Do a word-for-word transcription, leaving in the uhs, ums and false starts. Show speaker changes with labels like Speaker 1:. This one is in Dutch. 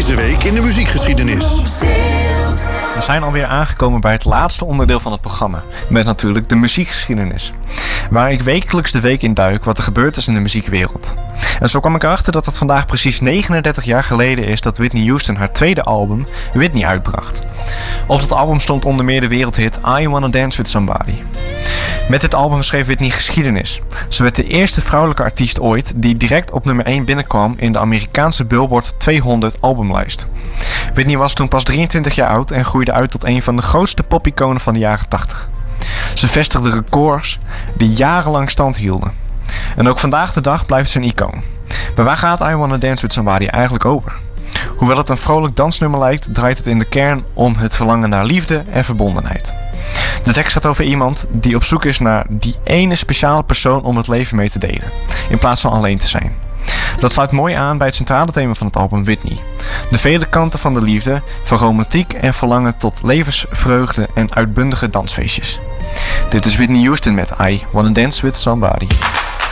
Speaker 1: Deze week in de muziekgeschiedenis.
Speaker 2: We zijn alweer aangekomen bij het laatste onderdeel van het programma. Met natuurlijk de muziekgeschiedenis. Waar ik wekelijks de week in duik wat er gebeurd is in de muziekwereld. En zo kwam ik erachter dat het vandaag precies negenendertig jaar geleden is dat Whitney Houston haar tweede album, Whitney, uitbracht. Op dat album stond onder meer de wereldhit I Wanna Dance With Somebody. Met dit album schreef Whitney geschiedenis. Ze werd de eerste vrouwelijke artiest ooit die direct op nummer één binnenkwam in de Amerikaanse Billboard tweehonderd albumlijst. Whitney was toen pas drieëntwintig jaar oud en groeide uit tot een van de grootste popiconen van de jaren tachtig. Ze vestigde records die jarenlang stand hielden. En ook vandaag de dag blijft ze een icoon. Maar waar gaat I Wanna Dance With Somebody eigenlijk over? Hoewel het een vrolijk dansnummer lijkt, draait het in de kern om het verlangen naar liefde en verbondenheid. De tekst gaat over iemand die op zoek is naar die ene speciale persoon om het leven mee te delen, in plaats van alleen te zijn. Dat sluit mooi aan bij het centrale thema van het album Whitney. De vele kanten van de liefde, van romantiek en verlangen tot levensvreugde en uitbundige dansfeestjes. Dit is Whitney Houston met I Wanna Dance With Somebody.